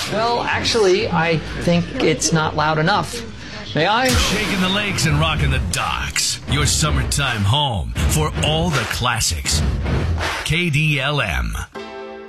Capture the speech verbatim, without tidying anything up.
Well, actually, I think it's not loud enough. May I? Shaking the lakes and rocking the docks. Your summertime home for all the classics. K D L M.